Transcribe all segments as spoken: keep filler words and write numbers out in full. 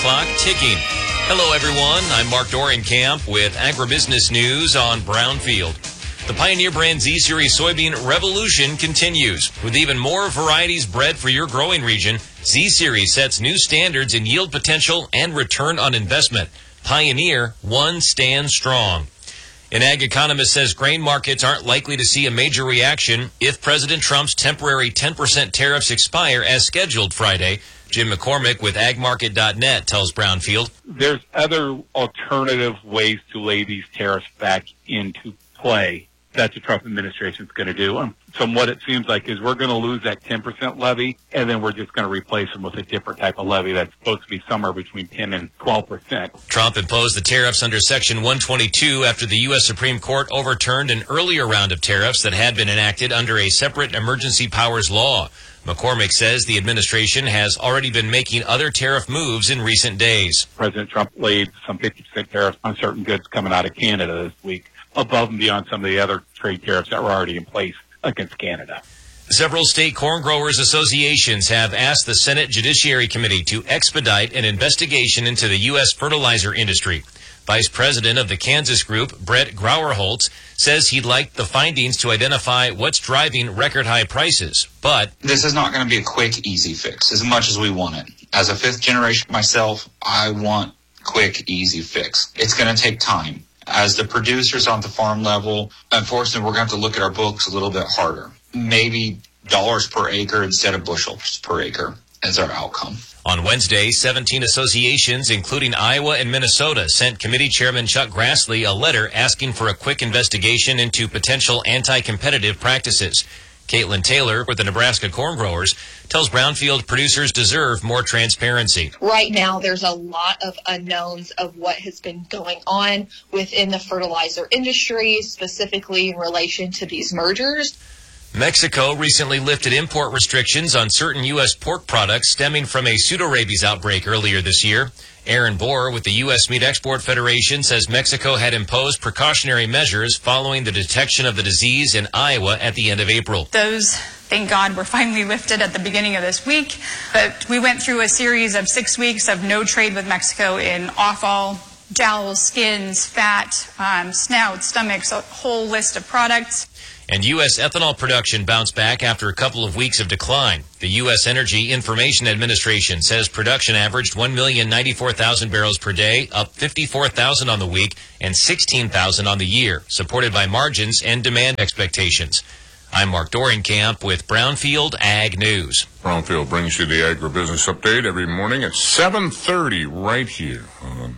clock ticking. Hello, everyone. I'm Mark Dorenkamp with Agribusiness News on Brownfield. The Pioneer brand Z-Series soybean revolution continues. With even more varieties bred for your growing region, Z-Series sets new standards in yield potential and return on investment. Pioneer, one stands strong. An ag economist says grain markets aren't likely to see a major reaction if President Trump's temporary ten percent tariffs expire as scheduled Friday. Jim McCormick with ag market dot net tells Brownfield. There's other alternative ways to lay these tariffs back into play. That's what the Trump administration is going to do. Um, from what it seems like is we're going to lose that ten percent levy, and then we're just going to replace them with a different type of levy that's supposed to be somewhere between ten and twelve percent. Trump imposed the tariffs under Section one twenty-two after the U S Supreme Court overturned an earlier round of tariffs that had been enacted under a separate emergency powers law. McCormick says the administration has already been making other tariff moves in recent days. President Trump laid some fifty percent tariffs on certain goods coming out of Canada this week, above and beyond some of the other trade tariffs that were already in place against Canada. Several state corn growers associations have asked the Senate Judiciary Committee to expedite an investigation into the U S fertilizer industry. Vice President of the Kansas Group, Brett Grauerholtz, says he'd like the findings to identify what's driving record-high prices, but this is not going to be a quick, easy fix as much as we want it. As a fifth generation myself, I want quick, easy fix. It's going to take time. As the producers on the farm level, unfortunately, we're going to have to look at our books a little bit harder. Maybe dollars per acre instead of bushels per acre as our outcome. On Wednesday, seventeen associations, including Iowa and Minnesota, sent Committee Chairman Chuck Grassley a letter asking for a quick investigation into potential anti-competitive practices. Caitlin Taylor, with the Nebraska Corn Growers, tells Brownfield producers deserve more transparency. Right now, there's a lot of unknowns of what has been going on within the fertilizer industry, specifically in relation to these mergers. Mexico recently lifted import restrictions on certain U S pork products stemming from a pseudorabies outbreak earlier this year. Aaron Bohr with the U S Meat Export Federation says Mexico had imposed precautionary measures following the detection of the disease in Iowa at the end of April. Those, thank God, were finally lifted at the beginning of this week. But we went through a series of six weeks of no trade with Mexico in offal, jowls, skins, fat, um, snouts, stomachs, a whole list of products. And U S ethanol production bounced back after a couple of weeks of decline. The U S Energy Information Administration says production averaged one million ninety-four thousand barrels per day, up fifty-four thousand on the week and sixteen thousand on the year, supported by margins and demand expectations. I'm Mark Dorenkamp with Brownfield Ag News. Brownfield brings you the agribusiness update every morning at seven thirty right here on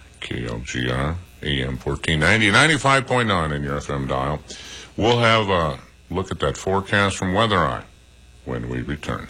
K L G R, A M fourteen ninety, ninety-five point nine in your F M dial. We'll have a look at that forecast from Weather Eye when we return.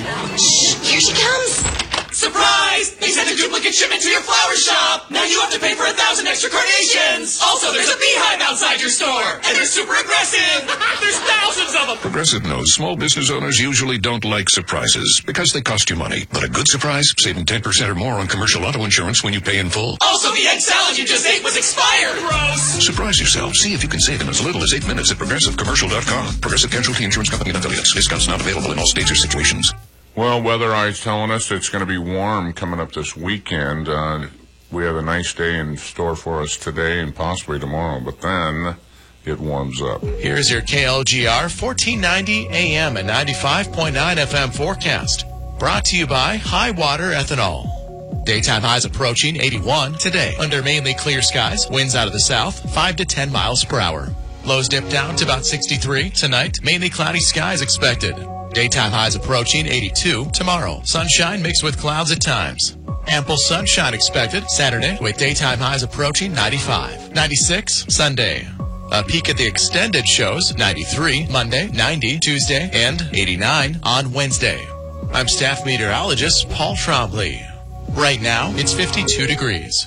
Shh, here she comes. Surprise! They sent a duplicate shipment to your flower shop. Now you have to pay for a thousand extra carnations. Also, there's a beehive outside your store. And they're super aggressive. There's thousands of them. Progressive knows small business owners usually don't like surprises because they cost you money. But a good surprise, saving ten percent or more on commercial auto insurance when you pay in full. Also, the egg salad you just ate was expired. Gross. Surprise yourself. See if you can save in as little as eight minutes at progressive commercial dot com. Progressive Casualty Insurance Company and affiliates. Discounts not available in all states or situations. Well, Weather Eye's telling us it's going to be warm coming up this weekend. Uh, we have a nice day in store for us today and possibly tomorrow, but then it warms up. Here's your K L G R fourteen ninety A M and ninety-five point nine F M forecast. Brought to you by High Water Ethanol. Daytime highs approaching eighty-one today. Under mainly clear skies, winds out of the south, five to ten miles per hour. Lows dip down to about sixty-three tonight. Mainly cloudy skies expected. Daytime highs approaching eighty-two tomorrow. Sunshine mixed with clouds at times. Ample sunshine expected Saturday with daytime highs approaching ninety-five. ninety-six Sunday. A peek at the extended shows, ninety-three Monday, ninety Tuesday, and eighty-nine on Wednesday. I'm staff meteorologist Paul Trombley. Right now, it's fifty-two degrees.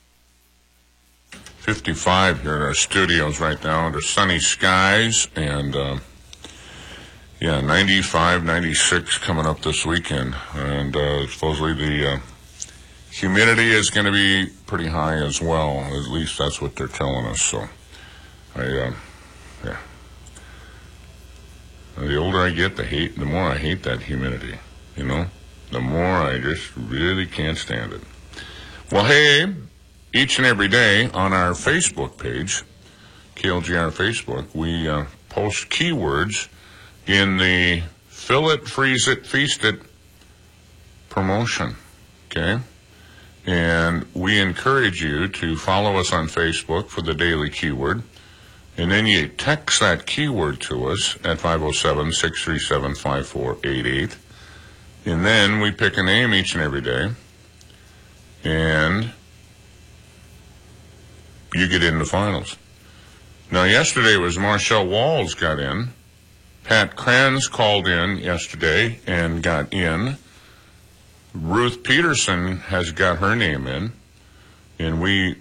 fifty-five here in our studios right now under sunny skies, and uh, yeah, ninety-five, ninety-six coming up this weekend, and uh, supposedly the uh, humidity is going to be pretty high as well. At least that's what they're telling us. So, I uh, yeah, the older I get, the hate, the more I hate that humidity. You know, the more I just really can't stand it. Well, hey, each and every day on our Facebook page, K L G R Facebook, we uh, post keywords in the Fill It, Freeze It, Feast It promotion, okay? And we encourage you to follow us on Facebook for the daily keyword. And then you text that keyword to us at five oh seven, six three seven, five four eight eight. And then we pick a name each and every day. And you get in the finals. Now, yesterday was Marshall Walls got in. Pat Kranz called in yesterday and got in. Ruth Peterson has got her name in. And we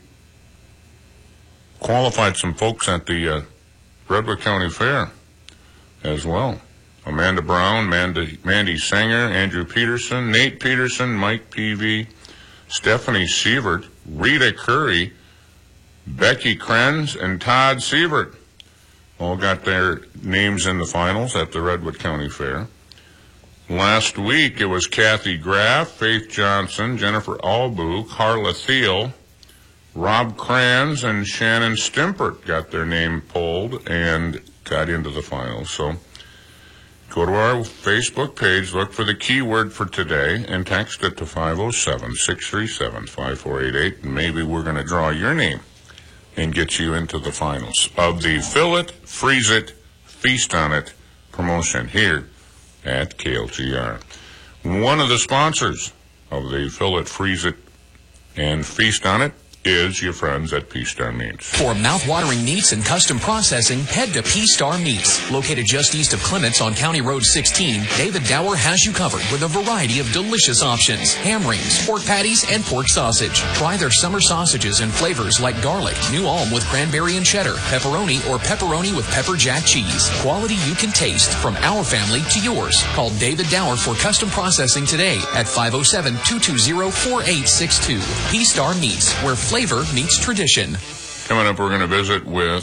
qualified some folks at the uh, Redwood County Fair as well. Amanda Brown, Mandy, Mandy Sanger, Andrew Peterson, Nate Peterson, Mike Peavy, Stephanie Sievert, Rita Curry, Becky Krenz, and Todd Sievert all got their names in the finals at the Redwood County Fair. Last week it was Kathy Graff, Faith Johnson, Jennifer Albu, Carla Thiel, Rob Kranz, and Shannon Stimpert got their name pulled and got into the finals. So go to our Facebook page, look for the keyword for today, and text it to five oh seven, six three seven, five four eight eight, and maybe we're going to draw your name and get you into the finals of the Fill It, Freeze It, Feast on It promotion here at K L G R. One of the sponsors of the Fill It, Freeze It, and Feast on It is your friends at P-Star Meats. For mouth-watering meats and custom processing, head to P-Star Meats. Located just east of Clements on County Road sixteen, David Dower has you covered with a variety of delicious options. Ham rings, pork patties, and pork sausage. Try their summer sausages in flavors like garlic, New Ulm with cranberry and cheddar, pepperoni, or pepperoni with pepper jack cheese. Quality you can taste from our family to yours. Call David Dower for custom processing today at five oh seven, two two zero, four eight six two. P-Star Meats, where flavor meets tradition. Coming up, we're going to visit with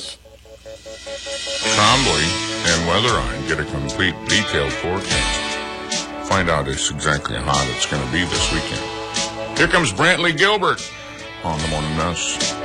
Trombley and Weathereye, get a complete detailed forecast. Find out it's exactly how hot it's going to be this weekend. Here comes Brantley Gilbert on the Morning Mess.